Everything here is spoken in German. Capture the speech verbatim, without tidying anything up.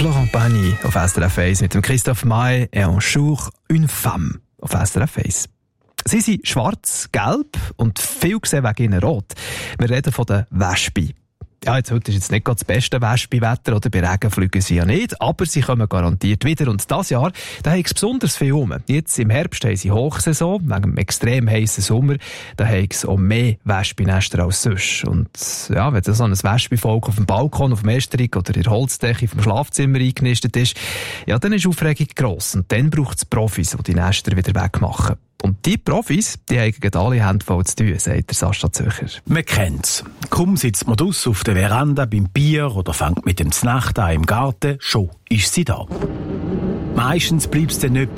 Florent Pagny auf S R F eins mit dem Christophe Maé et un jour une femme auf S R F eins. Sie sind schwarz, gelb und viel gesehen wegen ihnen rot. Wir reden von den Wespen. Ja, jetzt, heute ist jetzt nicht gerade das beste Wespenwetter, oder bei Regen fliegen sie ja nicht, aber sie kommen garantiert wieder. Und dieses Jahr, da haben sie besonders viel rum. Jetzt im Herbst haben sie Hochsaison, wegen dem extrem heissen Sommer, da haben sie auch mehr Wespennester als sonst. Und ja, wenn so ein Wespenvolk auf dem Balkon, auf dem Esterich oder in der Holzdecke vom Schlafzimmer eingenistet ist, ja, dann ist die Aufregung gross. Und dann braucht es Profis, die die Nester wieder wegmachen. Und die Profis, die haben gegen alle Hände voll zu tun, sagt der Sascha Zücher. Man kennt's. Kaum sitzt man draussen auf der Veranda beim Bier oder fängt mit dem Znacht an im Garten, schon ist sie da. Meistens bleibt's dann nicht